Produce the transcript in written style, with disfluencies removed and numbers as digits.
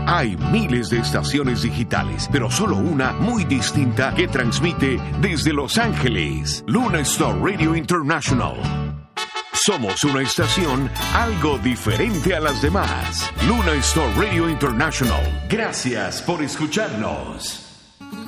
Hay miles de estaciones digitales, pero solo una muy distinta que transmite desde Los Ángeles. Luna Star Radio International. Somos una estación algo diferente a las demás. Luna Star Radio International. Gracias por escucharnos.